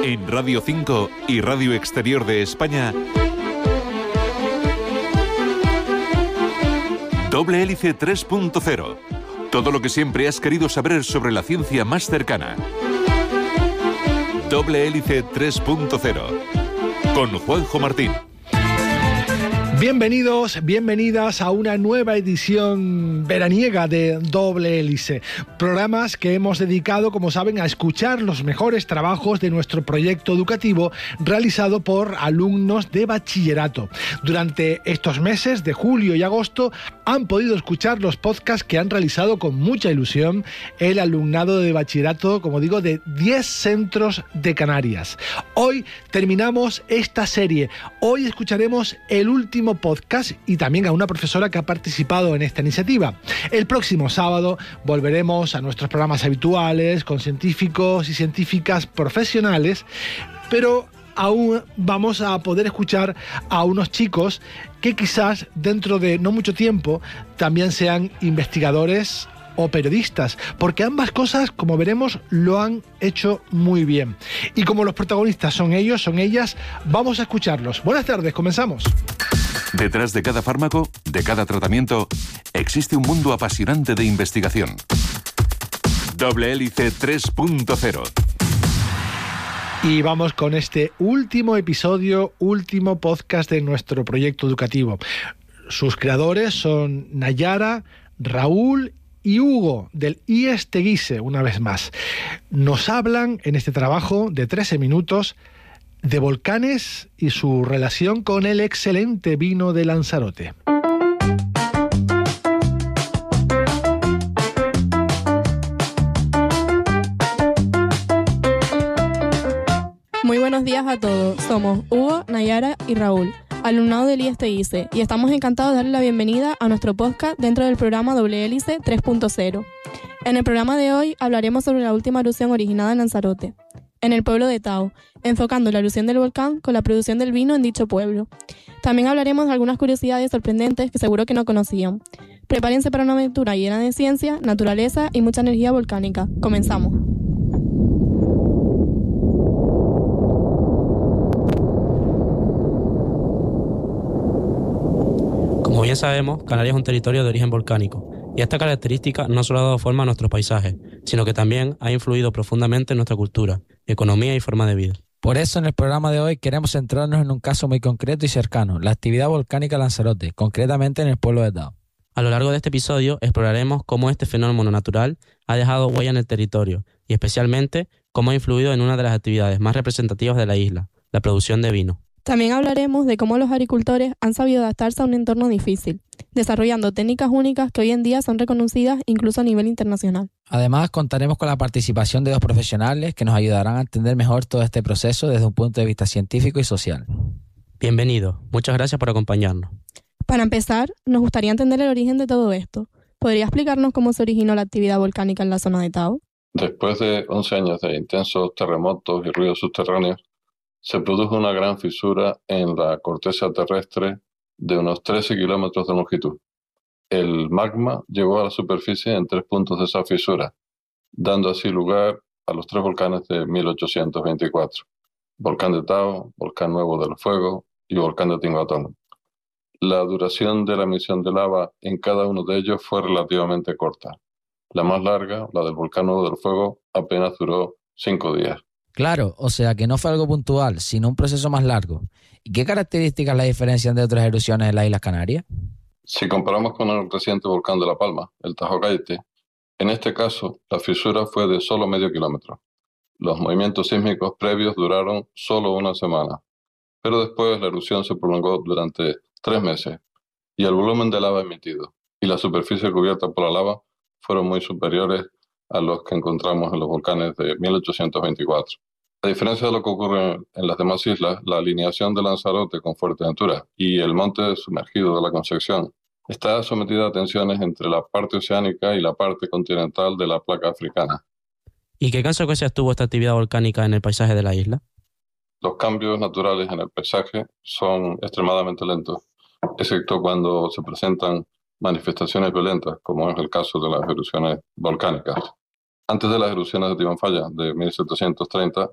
En Radio 5 y Radio Exterior de España, Doble Hélice 3.0. Todo lo que siempre has querido saber sobre la ciencia más cercana. Doble Hélice 3.0. Con Juanjo Martín. Bienvenidos, bienvenidas a una nueva edición veraniega de Doble Hélice. Programas que hemos dedicado, como saben, a escuchar los mejores trabajos de nuestro proyecto educativo realizado por alumnos de bachillerato. Durante estos meses de julio y agosto han podido escuchar los podcasts que han realizado con mucha ilusión el alumnado de bachillerato, como digo, de 10 centros de Canarias. Hoy terminamos esta serie. Hoy escucharemos el último podcast y también a una profesora que ha participado en esta iniciativa. El próximo sábado volveremos a nuestros programas habituales con científicos y científicas profesionales, pero aún vamos a poder escuchar a unos chicos que quizás dentro de no mucho tiempo también sean investigadores o periodistas, porque ambas cosas, como veremos, lo han hecho muy bien. Y como los protagonistas son ellos, son ellas, vamos a escucharlos. Buenas tardes, comenzamos. Detrás de cada fármaco, de cada tratamiento, existe un mundo apasionante de investigación. Doble Hélice 3.0. Y vamos con este último episodio, último podcast de nuestro proyecto educativo. Sus creadores son Nayara, Raúl y Hugo, del IES Teguise, una vez más. Nos hablan en este trabajo de 13 minutos de volcanes y su relación con el excelente vino de Lanzarote. Muy buenos días a todos. Somos Hugo, Nayara y Raúl, alumnado del IES Teguise, y estamos encantados de darle la bienvenida a nuestro podcast dentro del programa Doble Hélice 3.0. En el programa de hoy hablaremos sobre la última erupción originada en Lanzarote, en el pueblo de Tao, enfocando la erupción del volcán con la producción del vino en dicho pueblo. También hablaremos de algunas curiosidades sorprendentes que seguro que no conocían. Prepárense para una aventura llena de ciencia, naturaleza y mucha energía volcánica. Comenzamos. Como bien sabemos, Canarias es un territorio de origen volcánico, y esta característica no solo ha dado forma a nuestros paisajes, sino que también ha influido profundamente en nuestra cultura, economía y forma de vida. Por eso en el programa de hoy queremos centrarnos en un caso muy concreto y cercano, la actividad volcánica Lanzarote, concretamente en el pueblo de Tao. A lo largo de este episodio exploraremos cómo este fenómeno natural ha dejado huella en el territorio, y especialmente cómo ha influido en una de las actividades más representativas de la isla, la producción de vino. También hablaremos de cómo los agricultores han sabido adaptarse a un entorno difícil, desarrollando técnicas únicas que hoy en día son reconocidas incluso a nivel internacional. Además, contaremos con la participación de dos profesionales que nos ayudarán a entender mejor todo este proceso desde un punto de vista científico y social. Bienvenido, muchas gracias por acompañarnos. Para empezar, nos gustaría entender el origen de todo esto. ¿Podría explicarnos cómo se originó la actividad volcánica en la zona de Tao? Después de 11 años de intensos terremotos y ruidos subterráneos, se produjo una gran fisura en la corteza terrestre de unos 13 kilómetros de longitud. El magma llegó a la superficie en 3 puntos de esa fisura, dando así lugar a los 3 volcanes de 1824. Volcán de Tao, Volcán Nuevo del Fuego y Volcán de Tinguatón. La duración de la emisión de lava en cada uno de ellos fue relativamente corta. La más larga, la del Volcán Nuevo del Fuego, apenas duró 5 días. Claro, o sea que no fue algo puntual, sino un proceso más largo. ¿Y qué características la diferencian de otras erupciones en las Islas Canarias? Si comparamos con el reciente volcán de La Palma, el Tajo Gaite, en este caso la fisura fue de solo medio kilómetro. Los movimientos sísmicos previos duraron solo una semana, pero después la erupción se prolongó durante 3 meses y el volumen de lava emitido y la superficie cubierta por la lava fueron muy superiores a los que encontramos en los volcanes de 1824. A diferencia de lo que ocurre en las demás islas, la alineación de Lanzarote con Fuerteventura y el monte sumergido de la Concepción está sometida a tensiones entre la parte oceánica y la parte continental de la placa africana. ¿Y qué consecuencias tuvo esta actividad volcánica en el paisaje de la isla? Los cambios naturales en el paisaje son extremadamente lentos, excepto cuando se presentan manifestaciones violentas, como es el caso de las erupciones volcánicas. Antes de las erupciones de Timanfaya de 1730,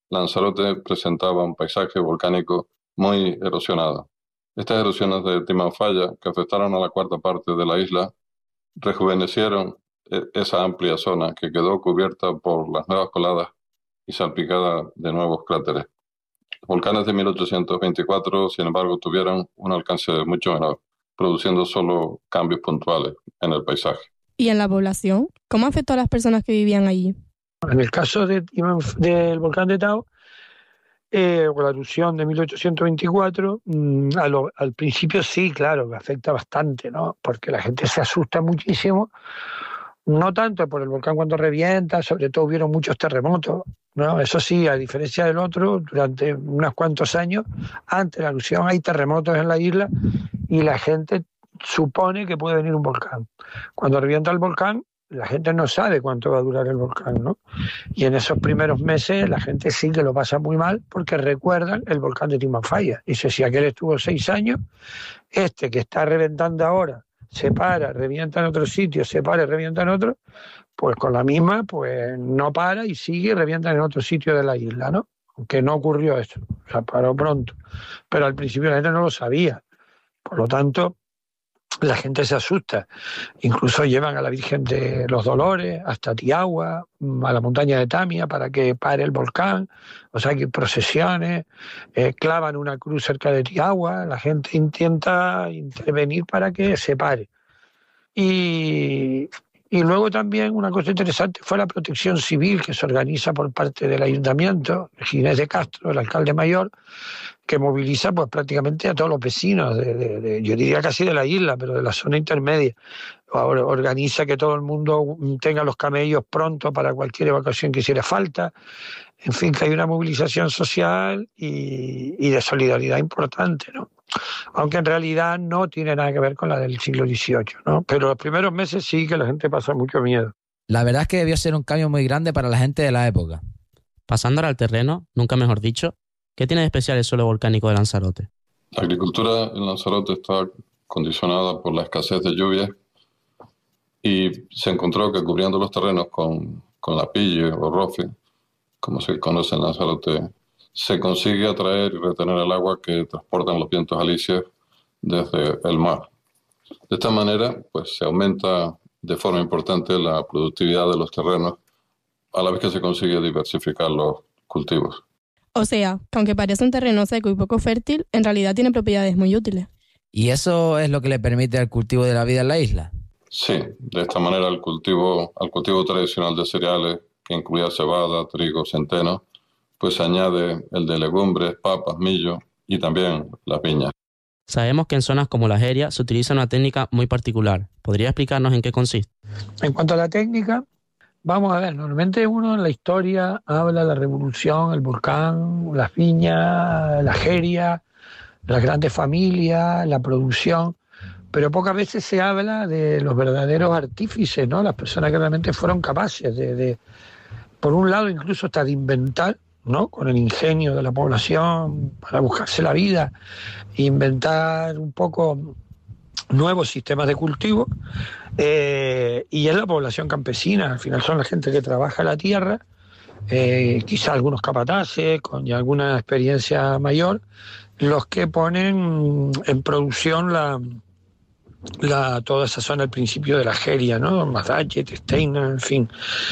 Lanzarote presentaba un paisaje volcánico muy erosionado. Estas erosiones de Timanfaya, que afectaron a la cuarta parte de la isla, rejuvenecieron esa amplia zona que quedó cubierta por las nuevas coladas y salpicada de nuevos cráteres. Los volcanes de 1824, sin embargo, tuvieron un alcance mucho menor, produciendo solo cambios puntuales en el paisaje. ¿Y en la población? ¿Cómo afectó a las personas que vivían allí? En el caso del volcán de Tao, con la erupción de 1824, al principio sí, claro, me afecta bastante, ¿no? Porque la gente se asusta muchísimo, no tanto por el volcán cuando revienta, sobre todo hubieron muchos terremotos, ¿no? Eso sí, a diferencia del otro, durante unos cuantos años, antes de la erupción hay terremotos en la isla y la gente supone que puede venir un volcán. Cuando revienta el volcán, la gente no sabe cuánto va a durar el volcán, ¿no? Y en esos primeros meses la gente sí que lo pasa muy mal porque recuerdan el volcán de Timanfaya. Dice, si aquel estuvo 6 años, este que está reventando ahora se para, revienta en otro sitio, se para y revienta en otro, pues con la misma, pues no para y sigue y revienta en otro sitio de la isla, ¿no? Aunque no ocurrió eso, o sea, paró pronto. Pero al principio la gente no lo sabía. Por lo tanto, la gente se asusta. Incluso llevan a la Virgen de los Dolores hasta Tiagua, a la montaña de Tamia, para que pare el volcán. O sea, que hay procesiones, clavan una cruz cerca de Tiagua, la gente intenta intervenir para que se pare. Y luego también una cosa interesante fue la protección civil que se organiza por parte del ayuntamiento, Ginés de Castro, el alcalde mayor, que moviliza pues prácticamente a todos los vecinos, yo diría casi de la isla, pero de la zona intermedia. Ahora organiza que todo el mundo tenga los camellos pronto para cualquier evacuación que hiciera falta. En fin, que hay una movilización social y de solidaridad importante, ¿no? Aunque en realidad no tiene nada que ver con la del siglo XVIII, ¿no? Pero los primeros meses sí que la gente pasa mucho miedo. La verdad es que debió ser un cambio muy grande para la gente de la época. Pasando ahora al terreno, nunca mejor dicho, ¿qué tiene de especial el suelo volcánico de Lanzarote? La agricultura en Lanzarote está condicionada por la escasez de lluvias y se encontró que cubriendo los terrenos con lapille o rofe, como se conoce en Lanzarote, se consigue atraer y retener el agua que transportan los vientos alisios desde el mar. De esta manera, pues se aumenta de forma importante la productividad de los terrenos, a la vez que se consigue diversificar los cultivos. O sea, que aunque parece un terreno seco y poco fértil, en realidad tiene propiedades muy útiles. ¿Y eso es lo que le permite al cultivo de la vida en la isla? Sí, de esta manera al cultivo tradicional de cereales, que incluía cebada, trigo, centeno, pues se añade el de legumbres, papas, millo y también la piña. Sabemos que en zonas como la Jeria se utiliza una técnica muy particular. ¿Podría explicarnos en qué consiste? En cuanto a la técnica, vamos a ver, normalmente uno en la historia habla de la revolución, el volcán, las viñas, la Jeria, las grandes familias, la producción, pero pocas veces se habla de los verdaderos artífices, ¿no? Las personas que realmente fueron capaces de por un lado, incluso hasta de inventar, ¿no? Con el ingenio de la población para buscarse la vida, inventar un poco nuevos sistemas de cultivo, y es la población campesina, al final son la gente que trabaja la tierra, quizá algunos capataces con ya alguna experiencia mayor, los que ponen en producción toda esa zona al principio de la Jeria, ¿no? Mazache, Testeina, en fin.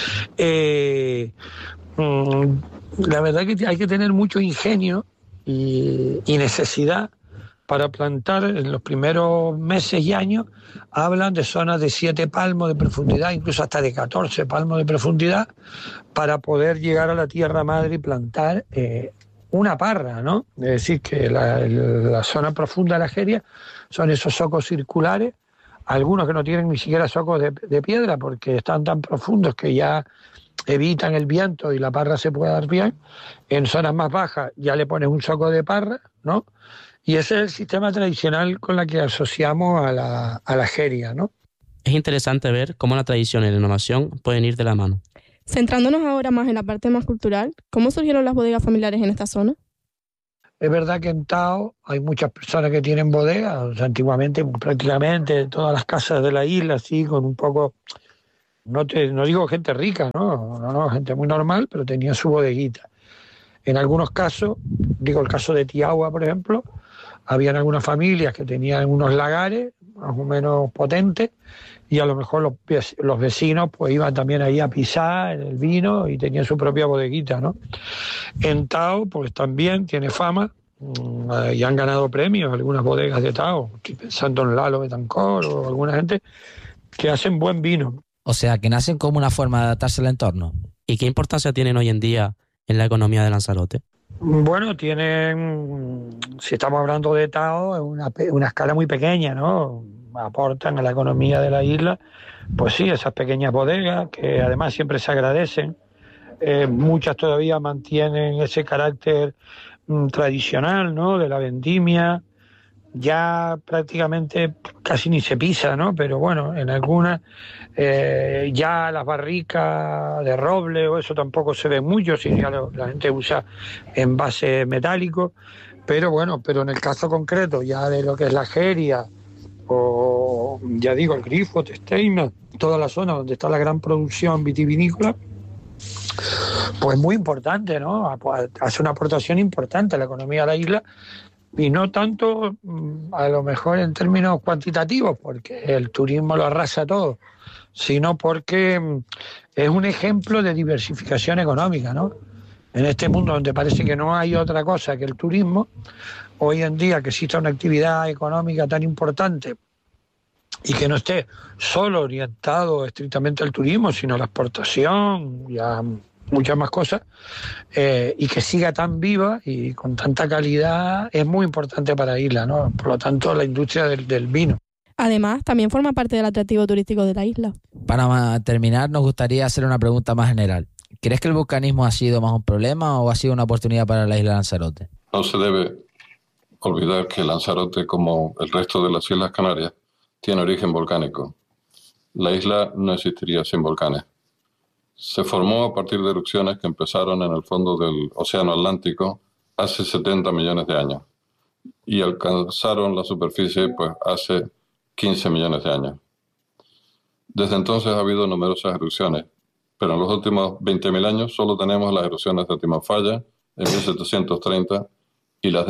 La verdad que hay que tener mucho ingenio y necesidad para plantar. En los primeros meses y años hablan de zonas de 7 palmos de profundidad, incluso hasta de 14 palmos de profundidad, para poder llegar a la tierra madre y plantar una parra, ¿no? Es decir, que la zona profunda de la Jeria son esos socos circulares, algunos que no tienen ni siquiera socos de piedra porque están tan profundos que ya evitan el viento y la parra se puede dar bien. En zonas más bajas ya le pones un soco de parra, ¿no? Y ese es el sistema tradicional con la que asociamos a la Jeria, ¿no? Es interesante ver cómo la tradición y la innovación pueden ir de la mano. Centrándonos ahora más en la parte más cultural, ¿cómo surgieron las bodegas familiares en esta zona? Es verdad que en Tao hay muchas personas que tienen bodegas, o sea, antiguamente prácticamente todas las casas de la isla, así, con un poco, no digo gente rica, no, gente muy normal, pero tenía su bodeguita. En algunos casos, digo el caso de Tiagua, por ejemplo, habían algunas familias que tenían unos lagares más o menos potentes y a lo mejor los vecinos pues iban también ahí a pisar el vino y tenían su propia bodeguita, ¿no? En Tao pues también tiene fama y han ganado premios algunas bodegas de Tao, estoy pensando en Lalo Betancor o alguna gente que hacen buen vino. O sea, que nacen como una forma de adaptarse al entorno. ¿Y qué importancia tienen hoy en día en la economía de Lanzarote? Bueno, tienen, si estamos hablando de Tao, es una escala muy pequeña, ¿no? Aportan a la economía de la isla, pues sí, esas pequeñas bodegas que además siempre se agradecen. Muchas todavía mantienen ese carácter tradicional, ¿no? De la vendimia. Ya prácticamente casi ni se pisa, ¿no? Pero bueno, en algunas ya las barricas de roble o eso tampoco se ve mucho, sino ya la gente usa envases metálicos. Pero bueno, pero en el caso concreto ya de lo que es la Jeria o ya digo el Grifo, Testeina, toda la zona donde está la gran producción vitivinícola, pues muy importante, ¿no? Hace una aportación importante a la economía de la isla. Y no tanto a lo mejor en términos cuantitativos, porque el turismo lo arrasa todo, sino porque es un ejemplo de diversificación económica, ¿no? En este mundo donde parece que no hay otra cosa que el turismo, hoy en día que exista una actividad económica tan importante y que no esté solo orientado estrictamente al turismo, sino a la exportación y a muchas más cosas, y que siga tan viva y con tanta calidad, es muy importante para la isla, ¿no? Por lo tanto, la industria del vino. Además, también forma parte del atractivo turístico de la isla. Para terminar, nos gustaría hacer una pregunta más general. ¿Crees que el volcanismo ha sido más un problema o ha sido una oportunidad para la isla de Lanzarote? No se debe olvidar que Lanzarote, como el resto de las Islas Canarias, tiene origen volcánico. La isla no existiría sin volcanes. Se formó a partir de erupciones que empezaron en el fondo del Océano Atlántico hace 70 millones de años y alcanzaron la superficie pues hace 15 millones de años. Desde entonces ha habido numerosas erupciones, pero en los últimos 20.000 años solo tenemos las erupciones de Timofaya en 1730 y las de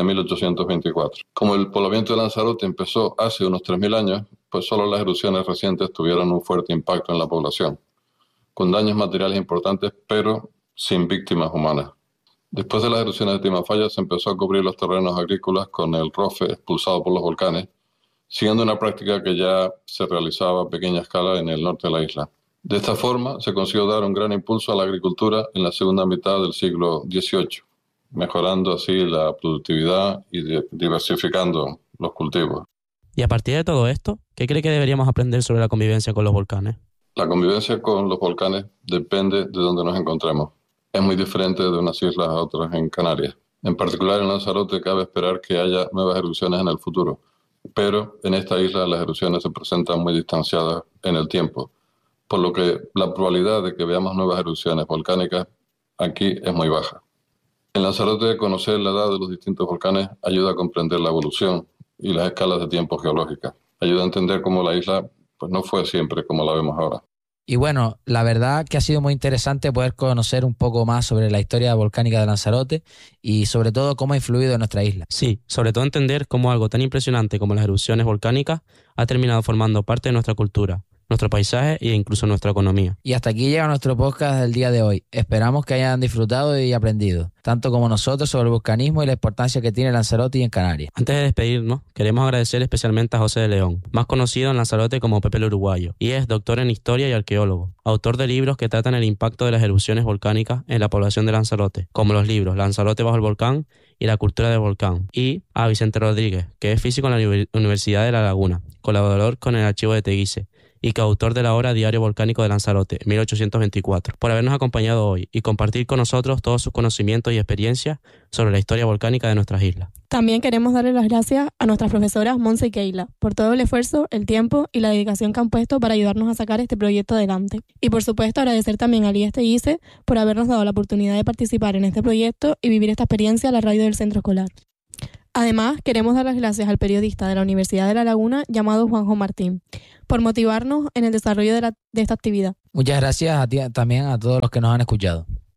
1824. Como el poblamiento de Lanzarote empezó hace unos 3.000 años, pues solo las erupciones recientes tuvieron un fuerte impacto en la población, con daños materiales importantes, pero sin víctimas humanas. Después de las erupciones de Timofaya se empezó a cubrir los terrenos agrícolas con el rofe expulsado por los volcanes, siguiendo una práctica que ya se realizaba a pequeña escala en el norte de la isla. De esta forma se consiguió dar un gran impulso a la agricultura en la segunda mitad del siglo XVIII, mejorando así la productividad y diversificando los cultivos. Y a partir de todo esto, ¿qué cree que deberíamos aprender sobre la convivencia con los volcanes? La convivencia con los volcanes depende de donde nos encontremos. Es muy diferente de unas islas a otras en Canarias. En particular en Lanzarote cabe esperar que haya nuevas erupciones en el futuro, pero en esta isla las erupciones se presentan muy distanciadas en el tiempo, por lo que la probabilidad de que veamos nuevas erupciones volcánicas aquí es muy baja. En Lanzarote, conocer la edad de los distintos volcanes ayuda a comprender la evolución y las escalas de tiempo geológicas. Ayuda a entender cómo la isla pues no fue siempre como la vemos ahora. Y bueno, la verdad que ha sido muy interesante poder conocer un poco más sobre la historia volcánica de Lanzarote y sobre todo cómo ha influido en nuestra isla. Sí, sobre todo entender cómo algo tan impresionante como las erupciones volcánicas ha terminado formando parte de nuestra cultura, nuestro paisaje e incluso nuestra economía. Y hasta aquí llega nuestro podcast del día de hoy. Esperamos que hayan disfrutado y aprendido, tanto como nosotros, sobre el volcanismo y la importancia que tiene Lanzarote y en Canarias. Antes de despedirnos, queremos agradecer especialmente a José de León, más conocido en Lanzarote como Pepe el Uruguayo, y es doctor en historia y arqueólogo, autor de libros que tratan el impacto de las erupciones volcánicas en la población de Lanzarote, como los libros Lanzarote bajo el volcán y La cultura del volcán, y a Vicente Rodríguez, que es físico en la Universidad de La Laguna, colaborador con el archivo de Teguise, y coautor de la obra Diario Volcánico de Lanzarote, 1824, por habernos acompañado hoy y compartir con nosotros todos sus conocimientos y experiencias sobre la historia volcánica de nuestras islas. También queremos darle las gracias a nuestras profesoras Monse y Keila por todo el esfuerzo, el tiempo y la dedicación que han puesto para ayudarnos a sacar este proyecto adelante. Y por supuesto agradecer también al IES por habernos dado la oportunidad de participar en este proyecto y vivir esta experiencia a la radio del centro escolar. Además, queremos dar las gracias al periodista de la Universidad de La Laguna llamado Juanjo Martín por motivarnos en el desarrollo de esta actividad. Muchas gracias a ti, también a todos los que nos han escuchado.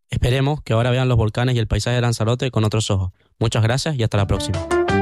Esperemos que ahora vean los volcanes y el paisaje de Lanzarote con otros ojos. Muchas gracias y hasta la próxima.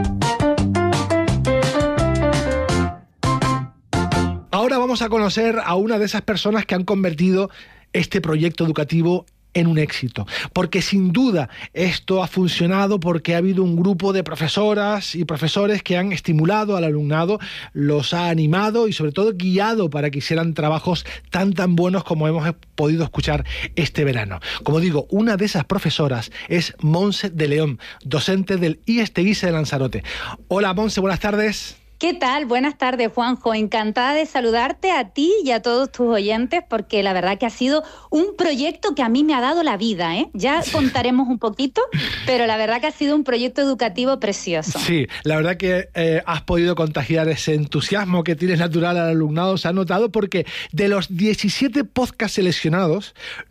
Ahora vamos a conocer a una de esas personas que han convertido este proyecto educativo en un éxito, porque sin duda esto ha funcionado porque ha habido un grupo de profesoras y profesores que han estimulado al alumnado, los ha animado y sobre todo guiado para que hicieran trabajos tan buenos como hemos podido escuchar este verano. Como digo, una de esas profesoras es Montse de León, docente del IESTEGISE de Lanzarote. Hola Montse, buenas tardes. ¿Qué tal? Buenas tardes, Juanjo. Encantada de saludarte a ti y a todos tus oyentes, porque la verdad que ha sido un proyecto que a mí me ha dado la vida, ¿eh? Ya contaremos un poquito, pero la verdad que ha sido un proyecto educativo precioso. Sí, la verdad que has podido contagiar ese entusiasmo que tienes natural al alumnado, se ha notado, porque de los 17 podcasts seleccionados,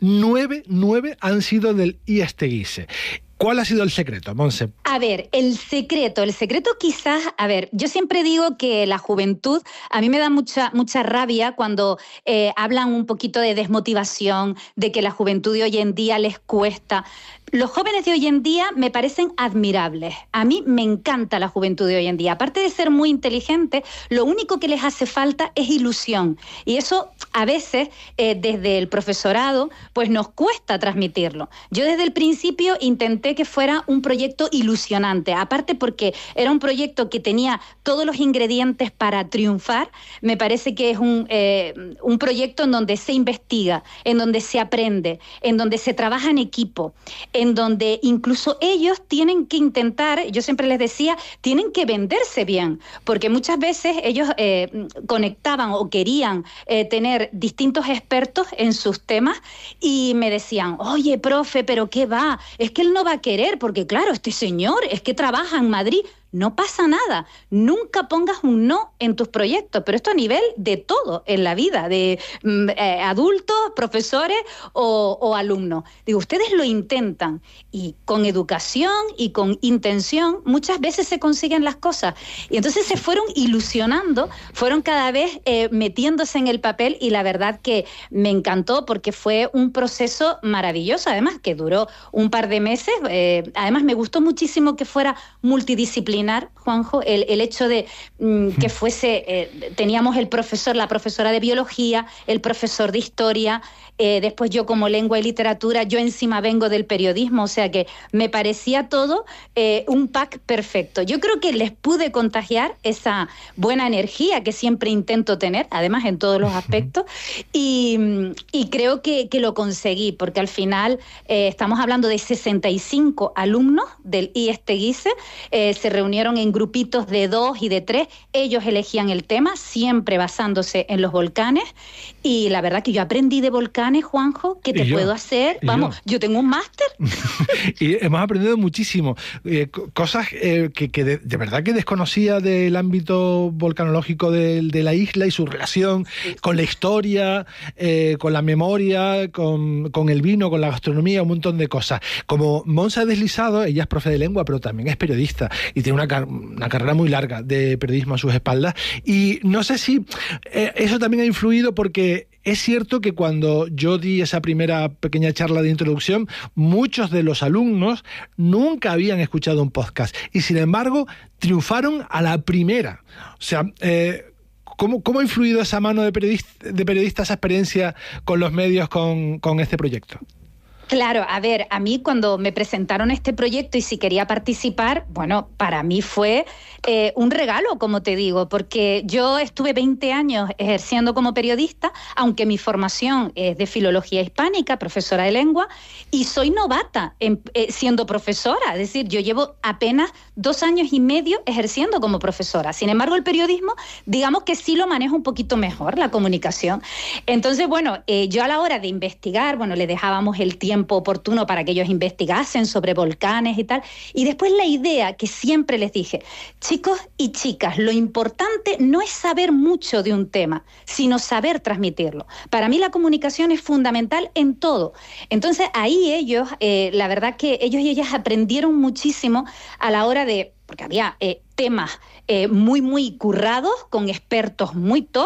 9 han sido del IESTEGISE. ¿Cuál ha sido el secreto, Montse? A ver, el secreto quizás, yo siempre digo que la juventud, a mí me da mucha rabia cuando hablan un poquito de desmotivación, de que la juventud de hoy en día les cuesta. Los jóvenes de hoy en día me parecen admirables. A mí me encanta la juventud de hoy en día. Aparte de ser muy inteligentes, lo único que les hace falta es ilusión. Y eso a veces desde el profesorado pues nos cuesta transmitirlo. Yo desde el principio intenté que fuera un proyecto ilusionante. Aparte porque era un proyecto que tenía todos los ingredientes para triunfar. Me parece que es un proyecto en donde se investiga, en donde se aprende, en donde se trabaja en equipo, en donde incluso ellos tienen que intentar, yo siempre les decía, tienen que venderse bien, porque muchas veces ellos conectaban o querían tener distintos expertos en sus temas y me decían, oye, profe, pero ¿qué va? Es que él no va a querer, porque claro, este señor es que trabaja en Madrid. No pasa nada, nunca pongas un no en tus proyectos, pero esto a nivel de todo en la vida, de adultos, profesores o alumnos. Digo, ustedes lo intentan y con educación y con intención muchas veces se consiguen las cosas. Y entonces se fueron ilusionando, fueron cada vez metiéndose en el papel y la verdad que me encantó porque fue un proceso maravilloso, además que duró un par de meses. Además me gustó muchísimo que fuera multidisciplinar, Juanjo, el hecho de que fuese, teníamos la profesora de biología, el profesor de historia, después yo como lengua y literatura, yo encima vengo del periodismo, o sea que me parecía todo un pack perfecto. Yo creo que les pude contagiar esa buena energía que siempre intento tener, además en todos los aspectos, y creo que lo conseguí, porque al final estamos hablando de 65 alumnos del IESTEGISE, se reunieron en grupitos de 2 y de 3, ellos elegían el tema, siempre basándose en los volcanes, y la verdad que yo aprendí de volcanes, Juanjo, que te puedo hacer, vamos, yo tengo un máster. Y hemos aprendido muchísimo, cosas que de verdad que desconocía del ámbito volcanológico de la isla y su relación con la historia, con la memoria, con el vino, con la gastronomía, un montón de cosas. Como Montse ha deslizado, ella es profe de lengua, pero también es periodista y tiene una carrera muy larga de periodismo a sus espaldas, y no sé si eso también ha influido, porque es cierto que cuando yo di esa primera pequeña charla de introducción, muchos de los alumnos nunca habían escuchado un podcast y sin embargo triunfaron a la primera. O sea, ¿cómo ha influido esa mano de periodista, esa experiencia con los medios con este proyecto? Claro, a ver, a mí cuando me presentaron este proyecto y si quería participar, bueno, para mí fue un regalo, como te digo, porque yo estuve 20 años ejerciendo como periodista, aunque mi formación es de filología hispánica, profesora de lengua, y soy novata siendo profesora, es decir, yo llevo apenas 2 años y medio ejerciendo como profesora. Sin embargo, el periodismo, digamos que sí lo manejo un poquito mejor, la comunicación. Entonces, bueno, yo a la hora de investigar, bueno, le dejábamos el tiempo oportuno para que ellos investigasen sobre volcanes y tal. Y después la idea que siempre les dije, chicos y chicas, lo importante no es saber mucho de un tema, sino saber transmitirlo. Para mí la comunicación es fundamental en todo. Entonces ahí ellos, la verdad que ellos y ellas aprendieron muchísimo a la hora de, porque había temas muy currados, con expertos muy top,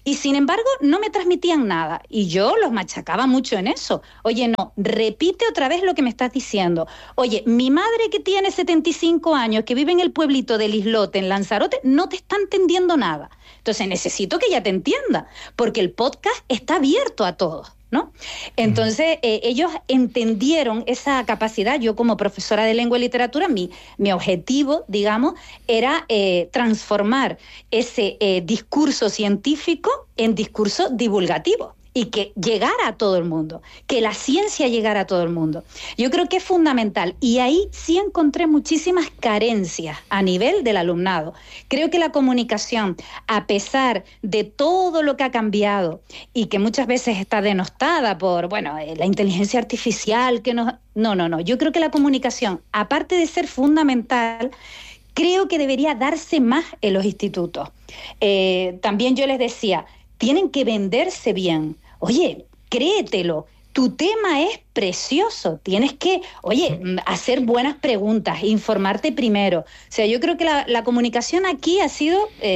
Y sin embargo, no me transmitían nada. Y yo los machacaba mucho en eso. Oye, no, repite otra vez lo que me estás diciendo. Oye, mi madre que tiene 75 años, que vive en el pueblito del Islote, en Lanzarote, no te está entendiendo nada. Entonces necesito que ella te entienda, porque el podcast está abierto a todos, ¿no? Entonces, ellos entendieron esa capacidad. Yo, como profesora de lengua y literatura, mi objetivo, digamos, era transformar ese discurso científico en discurso divulgativo y que llegara a todo el mundo, que la ciencia llegara a todo el mundo. Yo creo que es fundamental, y ahí sí encontré muchísimas carencias a nivel del alumnado. Creo que la comunicación, a pesar de todo lo que ha cambiado y que muchas veces está denostada por, la inteligencia artificial, que nos... No. Yo creo que la comunicación, aparte de ser fundamental, creo que debería darse más en los institutos. También yo les decía, tienen que venderse bien. Oye, créetelo, tu tema es precioso, tienes que, hacer buenas preguntas, informarte primero. O sea, yo creo que la comunicación aquí ha sido,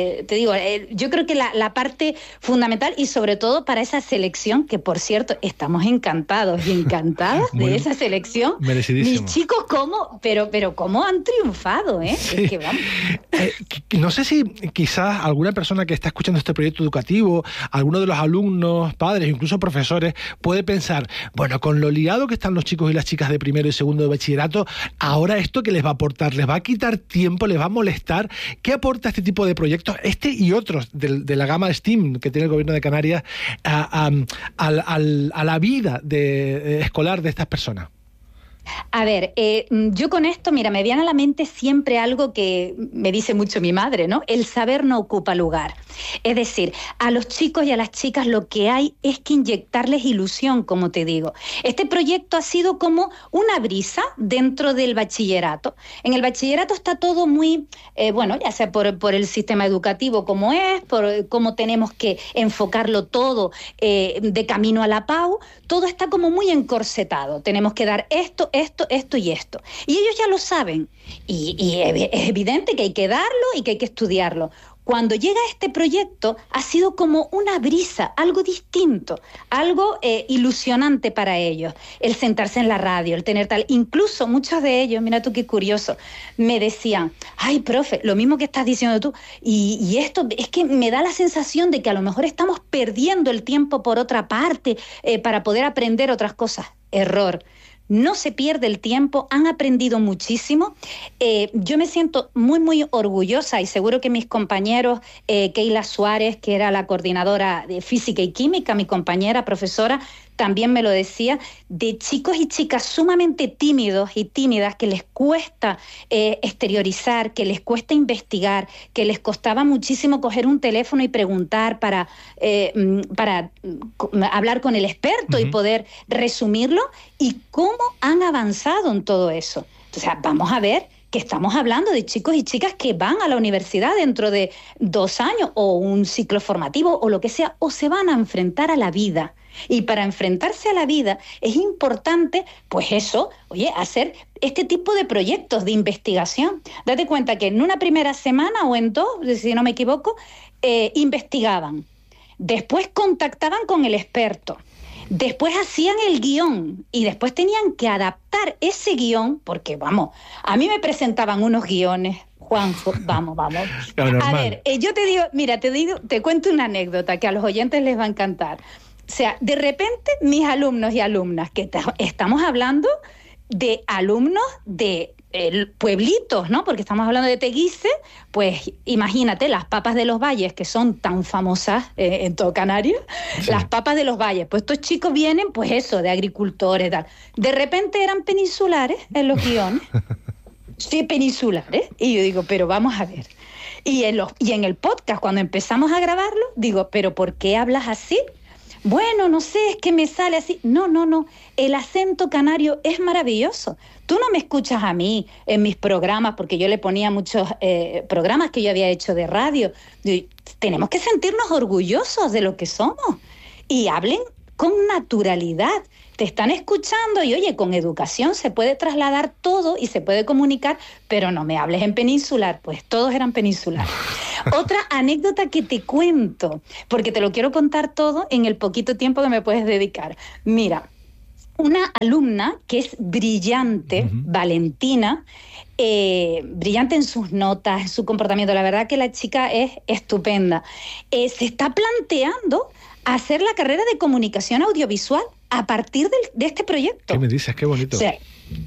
yo creo que la parte fundamental, y sobre todo para esa selección, que por cierto, estamos encantados y encantadas de esa selección. Merecidísimo. Mis chicos, pero cómo han triunfado, ¿eh? Sí. Es que vamos. No sé si quizás alguna persona que está escuchando este proyecto educativo, alguno de los alumnos, padres, incluso profesores, puede pensar, bueno, con lo liado que están los chicos y las chicas de primero y segundo de bachillerato, ahora esto ¿qué les va a aportar? ¿Les va a quitar tiempo? ¿Les va a molestar? ¿Qué aporta este tipo de proyectos, este y otros de la gama STEAM que tiene el Gobierno de Canarias a la vida escolar de estas personas? A ver, yo con esto, mira, me viene a la mente siempre algo que me dice mucho mi madre, ¿no? El saber no ocupa lugar. Es decir, a los chicos y a las chicas lo que hay es que inyectarles ilusión, como te digo. Este proyecto ha sido como una brisa dentro del bachillerato. En el bachillerato está todo muy, ya sea por el sistema educativo como es, por cómo tenemos que enfocarlo todo de camino a la PAU, todo está como muy encorsetado. Tenemos que dar esto y esto. Y ellos ya lo saben. Y es evidente que hay que darlo y que hay que estudiarlo. Cuando llega este proyecto ha sido como una brisa, algo distinto, algo ilusionante para ellos. El sentarse en la radio, el tener tal... Incluso muchos de ellos, mira tú qué curioso, me decían, ay, profe, lo mismo que estás diciendo tú, y esto es que me da la sensación de que a lo mejor estamos perdiendo el tiempo por otra parte para poder aprender otras cosas. Error. No se pierde el tiempo, han aprendido muchísimo. Yo me siento muy, muy orgullosa, y seguro que mis compañeros, Keila Suárez, que era la coordinadora de Física y Química, mi compañera profesora, también me lo decía, de chicos y chicas sumamente tímidos y tímidas que les cuesta exteriorizar, que les cuesta investigar, que les costaba muchísimo coger un teléfono y preguntar para hablar con el experto y poder resumirlo, y cómo han avanzado en todo eso. O sea, vamos a ver que estamos hablando de chicos y chicas que van a la universidad dentro de 2 años, o un ciclo formativo, o lo que sea, o se van a enfrentar a la vida. Y para enfrentarse a la vida es importante, pues eso, hacer este tipo de proyectos de investigación. Date cuenta que en una primera semana o en 2, si no me equivoco, investigaban. Después contactaban con el experto. Después hacían el guión y después tenían que adaptar ese guión, porque a mí me presentaban unos guiones, Juanjo, vamos. A ver, yo te digo, mira, te cuento una anécdota que a los oyentes les va a encantar. O sea, de repente mis alumnos y alumnas, que estamos hablando de alumnos de pueblitos, ¿no? Porque estamos hablando de Teguise, pues imagínate, las papas de los valles, que son tan famosas en todo Canarias, sí. Las papas de los valles, pues estos chicos vienen, pues eso, de agricultores, tal. De repente eran peninsulares en los guiones. Sí, peninsulares. Y yo digo, pero vamos a ver. Y en el podcast, cuando empezamos a grabarlo, digo, pero ¿por qué hablas así? Bueno, no sé, es que me sale así. No. El acento canario es maravilloso. Tú no me escuchas a mí en mis programas, porque yo le ponía muchos programas que yo había hecho de radio. Tenemos que sentirnos orgullosos de lo que somos. Y hablen con naturalidad. Te están escuchando y, con educación se puede trasladar todo y se puede comunicar, pero no me hables en peninsular, pues todos eran peninsulares. Otra anécdota que te cuento, porque te lo quiero contar todo en el poquito tiempo que me puedes dedicar. Mira, una alumna que es brillante, Valentina, brillante en sus notas, en su comportamiento. La verdad que la chica es estupenda. Se está planteando hacer la carrera de comunicación audiovisual a partir de este proyecto. ¿Qué me dices? Qué bonito. O sea,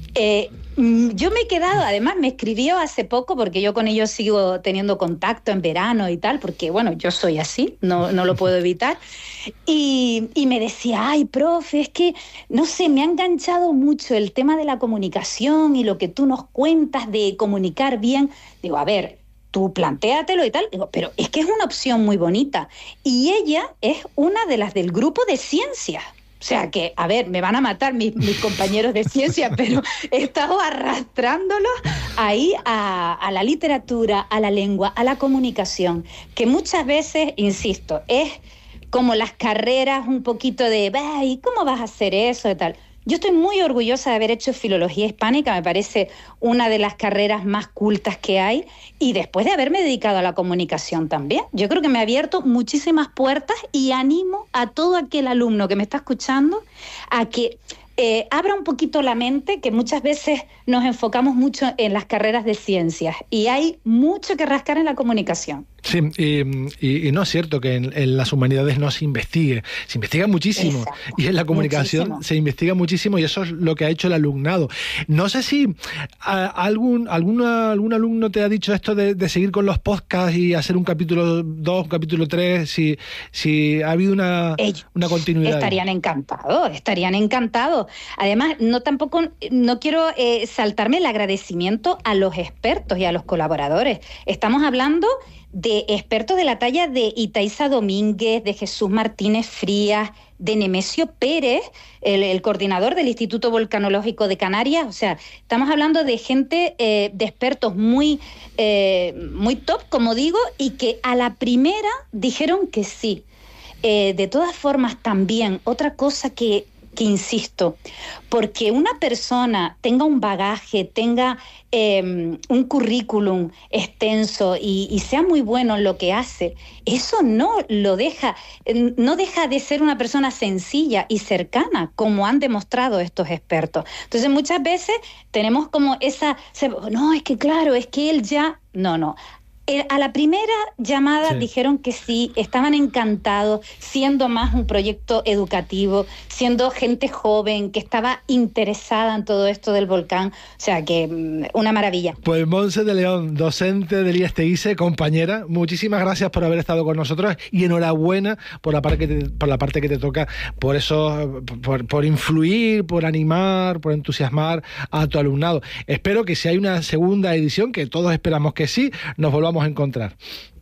yo me he quedado, además me escribió hace poco, porque yo con ellos sigo teniendo contacto en verano y tal, porque bueno, yo soy así, no lo puedo evitar, y me decía, ay, profe, es que, no sé, me ha enganchado mucho el tema de la comunicación y lo que tú nos cuentas de comunicar bien. Digo, a ver, tú plantéatelo y tal. Digo, pero es que es una opción muy bonita. Y ella es una de las del grupo de ciencias. O sea que, a ver, me van a matar mis compañeros de ciencia, pero he estado arrastrándolos ahí a la literatura, a la lengua, a la comunicación, que muchas veces, insisto, es como las carreras un poquito de, ¿y cómo vas a hacer eso y tal? Yo estoy muy orgullosa de haber hecho filología hispánica, me parece una de las carreras más cultas que hay, y después de haberme dedicado a la comunicación también. Yo creo que me ha abierto muchísimas puertas y animo a todo aquel alumno que me está escuchando a que abra un poquito la mente, que muchas veces nos enfocamos mucho en las carreras de ciencias y hay mucho que rascar en la comunicación. Sí, y no es cierto que en las humanidades no se investigue muchísimo. Exacto. Y en la comunicación se investiga muchísimo, y eso es lo que ha hecho el alumnado. No sé si algún alumno te ha dicho esto de seguir con los podcasts y hacer un capítulo 2, un capítulo 3, si ha habido una continuidad. Estarían encantados. Además, no quiero saltarme el agradecimiento a los expertos y a los colaboradores. Estamos hablando de expertos de la talla de Itaiza Domínguez, de Jesús Martínez Frías, de Nemesio Pérez, el coordinador del Instituto Volcanológico de Canarias. O sea, estamos hablando de gente, de expertos muy top, como digo, y que a la primera dijeron que sí. De todas formas, también, otra cosa que insisto, porque una persona tenga un bagaje, tenga un currículum extenso y sea muy bueno en lo que hace, eso no deja de ser una persona sencilla y cercana, como han demostrado estos expertos. Entonces, muchas veces tenemos como no, es que claro, es que él ya... No. A la primera llamada dijeron que sí, estaban encantados, siendo más un proyecto educativo, siendo gente joven que estaba interesada en todo esto del volcán. O sea que una maravilla. Pues Montse de León, docente del IESTEISE, compañera, muchísimas gracias por haber estado con nosotros y enhorabuena por la parte que te toca, por eso, por influir, por animar, por entusiasmar a tu alumnado. Espero que si hay una segunda edición, que todos esperamos que sí, nos volvamos a encontrar.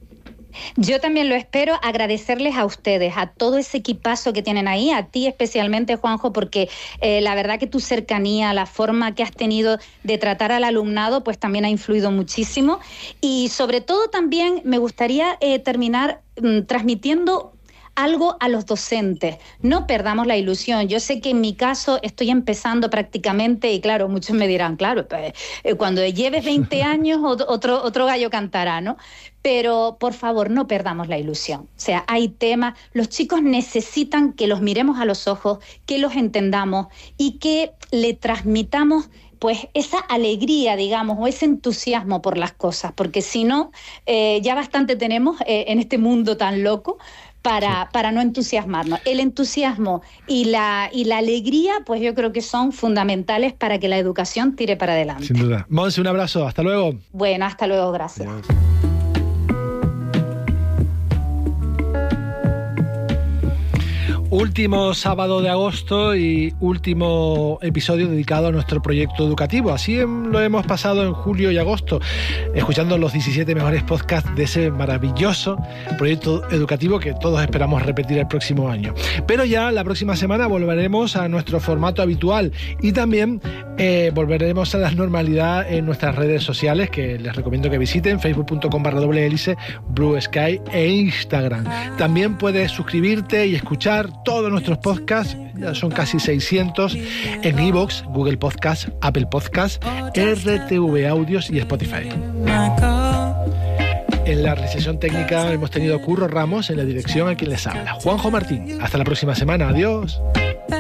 Yo también lo espero. Agradecerles a ustedes, a todo ese equipazo que tienen ahí, a ti especialmente, Juanjo, porque la verdad que tu cercanía, la forma que has tenido de tratar al alumnado, pues también ha influido muchísimo. Y sobre todo también me gustaría terminar transmitiendo algo a los docentes. No perdamos la ilusión. Yo sé que en mi caso estoy empezando prácticamente y claro, muchos me dirán, claro, pues, cuando lleves 20 años otro gallo cantará, ¿no? Pero por favor, no perdamos la ilusión. O sea, hay temas, los chicos necesitan que los miremos a los ojos, que los entendamos y que le transmitamos pues esa alegría, digamos, o ese entusiasmo por las cosas, porque si no, ya bastante tenemos en este mundo tan loco para no entusiasmarnos. El entusiasmo y la alegría, pues yo creo que son fundamentales para que la educación tire para adelante. Sin duda. Montse, un abrazo. Hasta luego. Bueno, hasta luego. Gracias. Adiós. Último sábado de agosto y último episodio dedicado a nuestro proyecto educativo. Así lo hemos pasado en julio y agosto, escuchando los 17 mejores podcasts de ese maravilloso proyecto educativo que todos esperamos repetir el próximo año. Pero ya la próxima semana volveremos a nuestro formato habitual y también volveremos a la normalidad en nuestras redes sociales, que les recomiendo que visiten, facebook.com/doble-hélice, Blue Sky e Instagram. También puedes suscribirte y escuchar todos nuestros podcasts, ya son casi 600, en iVoox, Google Podcasts, Apple Podcasts, RTV Audios y Spotify. En la realización técnica hemos tenido a Curro Ramos, en la dirección a quien les habla, Juanjo Martín. Hasta la próxima semana. Adiós.